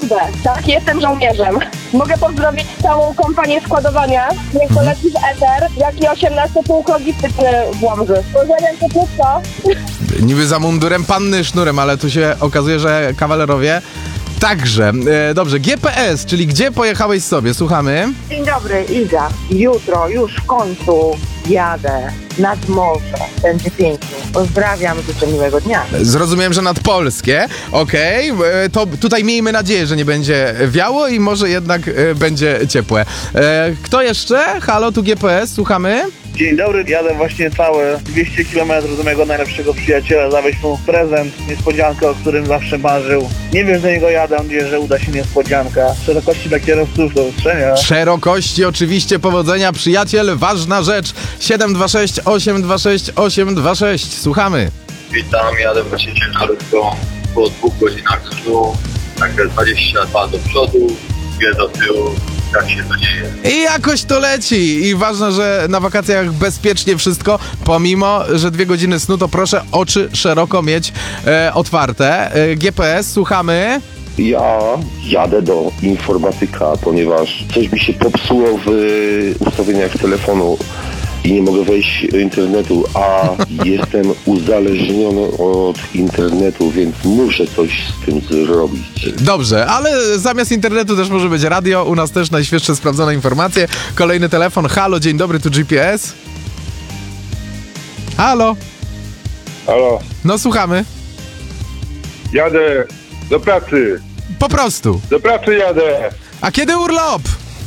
Jadę, tak, jestem żołnierzem. Mogę pozdrowić całą kompanię składowania. Niech to leci w eter, jak i 18 pułk logistyczny w Łomży. Pozdrawiam ciepłutko. Niby za mundurem, panny sznurem, ale tu się okazuje, że kawalerowie także. Dobrze, GPS, czyli gdzie pojechałeś sobie? Słuchamy. Dzień dobry, Iza. Jutro już w końcu jadę nad morze. Będzie pięknie. Pozdrawiam, życzę miłego dnia. Zrozumiałem, że nadpolskie. Okej, to tutaj miejmy nadzieję, że nie będzie wiało i może jednak będzie ciepłe. Kto jeszcze? Halo, tu GPS, słuchamy. Dzień dobry, jadę właśnie całe 200 km do mojego najlepszego przyjaciela, zawieźć mu prezent, niespodziankę, o którym zawsze marzył. Nie wiem, że do niego jadę, mam nadzieję, że uda się niespodzianka. Szerokości dla kierowców do usłyszenia. Szerokości oczywiście, powodzenia, przyjaciel, ważna rzecz. 726 826 826, słuchamy. Witam, jadę właśnie ciężarówką po 2 godzinach snu, także 22 do przodu, 2 do tyłu, tak się to dzieje. I jakoś to leci i ważne, że na wakacjach bezpiecznie wszystko, pomimo, że 2 godziny snu, to proszę oczy szeroko mieć otwarte. GPS, słuchamy. Ja jadę do informatyka, ponieważ coś mi się popsuło w ustawieniach telefonu i nie mogę wejść do internetu, a jestem uzależniony od internetu, więc muszę coś z tym zrobić. Dobrze, ale zamiast internetu też może być radio, u nas też najświeższe sprawdzone informacje. Kolejny telefon, halo, dzień dobry, tu GPS. Halo, Halo, no słuchamy. jadę do pracy. Po prostu. Do pracy jadę. A kiedy urlop?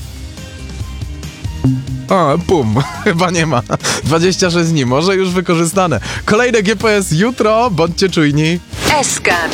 O, pum, chyba nie ma. 26 dni, może już wykorzystane. Kolejne GPS jutro, bądźcie czujni. SK